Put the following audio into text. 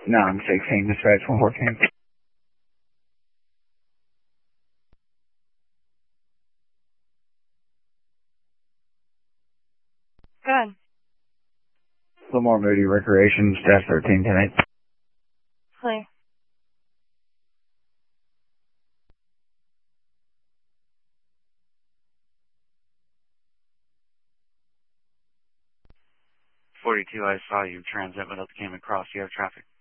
No, I'm 16, dispatch 114. Good. Lamar Moody Recreation, staff 13 tonight. Clear. I saw you transit without the came across. You have traffic.